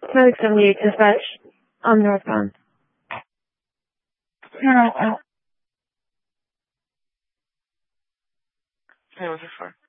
Medic 78, dispatch. I'm northbound. No. Hey, what's it for?